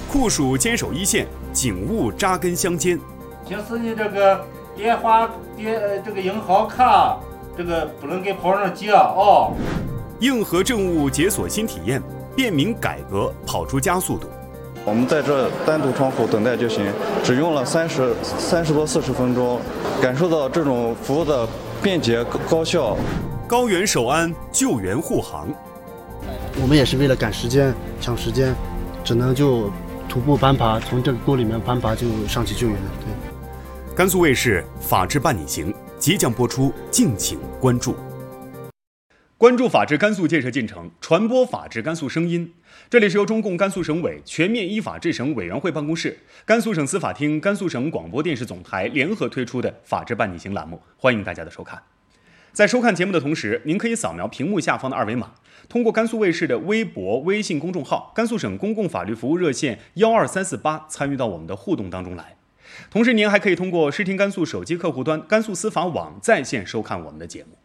酷暑坚守一线，警务扎根乡间。 平时你这个电话这个银行卡，这个不能给跑上借哦。 硬核政务解锁新体验，便民改革跑出加速度。 我们在这单独窗口等待就行，只用了30多40分钟，感受到这种服务的便捷高效。 高原守安，救援护航。 我们也是为了赶时间、抢时间，只能就徒步攀爬，从这个沟里面攀爬就上去救援。对。 甘肃卫视《法治伴你行》即将播出，敬请关注。关注法治甘肃建设进程，传播法治甘肃声音。这里是由中共甘肃省委全面依法治省委员会办公室、甘肃省司法厅、甘肃省广播电视总台联合推出的《法治伴你行》栏目，欢迎大家的收看。在收看节目的同时，您可以扫描屏幕下方的二维码，通过甘肃卫视的微博、微信公众号、甘肃省公共法律服务热线12348参与到我们的互动当中来。同时，您还可以通过视听甘肃手机客户端、甘肃司法网在线收看我们的节目。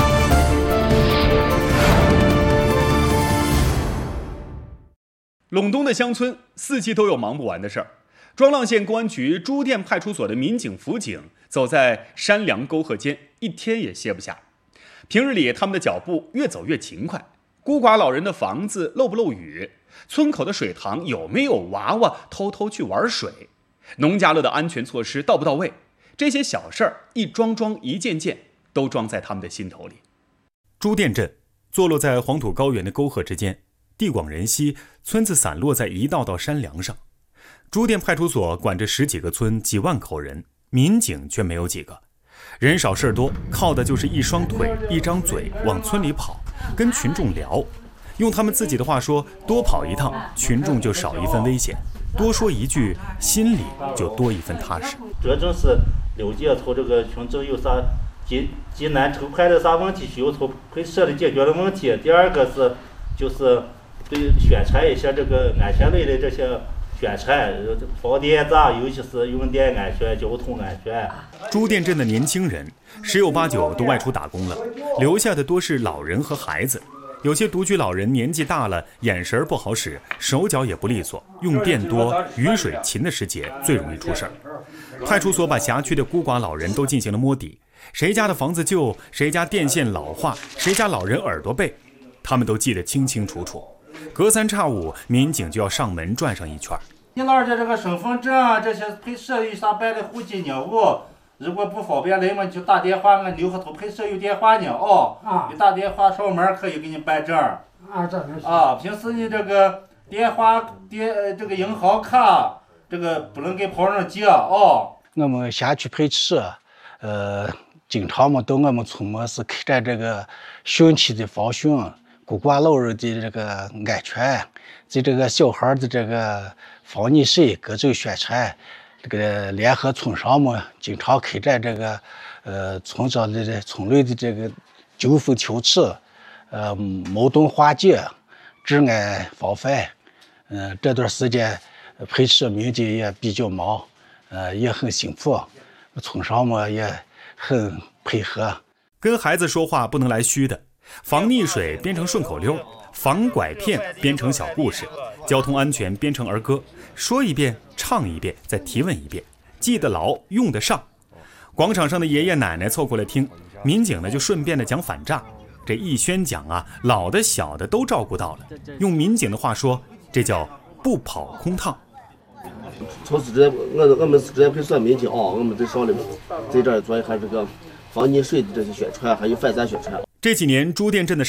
陇东的乡村四季都有忙不完的事儿。庄浪县公安局朱店派出所的民警辅警走在山梁沟壑间，一天也歇不下。平日里他们的脚步越走越勤快。孤寡老人的房子漏不漏雨，村口的水塘有没有娃娃偷偷去玩水，农家乐的安全措施到不到位，这些小事儿一桩桩一件件都装在他们的心头里。朱店镇坐落在黄土高原的沟壑之间，地广人稀，村子散落在一道道山梁上。朱店派出所管着10几个村，几万口人，民警却没有几个。人少事多，靠的就是一双腿一张嘴往村里跑，跟群众聊。用他们自己的话说，多跑一趟，群众就少一份危险，多说一句，心里就多一份踏实。 这正是了解出这个群众有啥急难愁快的啥问题需要从会社里解决的问题。第二个是就是对宣传一下这个安全类的这些宣传，放电站，尤其是用电安全、交通安全。 朱店镇的年轻人10有8九都外出打工了，留下的多是老人和孩子。有些独居老人年纪大了，眼神不好使，手脚也不利索，用电多、雨水勤的时节最容易出事儿。派出所把辖区的孤寡老人都进行了摸底，谁家的房子旧，谁家电线老化，谁家老人耳朵背，他们都记得清清楚楚。隔3差5，民警就要上门转上一圈。 你老的这个身份证啊，这些配社有啥办的户籍任务，如果不方便来嘛，就打电话，俺刘河头配社有电话呢你打电话上门可以给你办证平时你这个电话这个银行卡，这个不能给跑上借我们辖区配置经常到我们村是开展这个汛期的防汛、孤寡老人的这个安全，在这个小孩的这个防溺水各种宣传。这个联合村上们经常开展这个村长的村内的这个纠纷求治，矛盾化解、治安防范。这段时间配置民警也比较忙，也很辛苦，村上们也很配合。 跟孩子说话不能来虚的，防溺水编成顺口溜，防拐骗编成小故事，交通安全编成儿歌，说一遍唱一遍再提问一遍，记得牢用得上。广场上的爷爷奶奶凑过来听，民警呢就顺便的讲反诈。这一宣讲啊，老的小的都照顾到了。用民警的话说，这叫不跑空趟。 从此这我们是这配所民警我们在上里面在这儿做一下这个防溺水的这些宣传，还有反诈宣传。 这几年朱店镇的